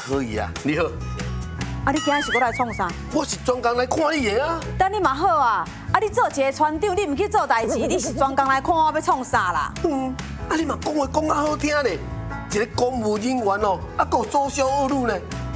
可以啊。你好， 啊，你今日是过来创啥？ 我是专工来看你的啊。 等你嘛好啊！啊，你做一个船长，你唔去做代志，你是专工来看我要创啥啦？ 啊你嘛讲话讲啊好听咧，一个公务人员哦，啊，还有做小恶女呢，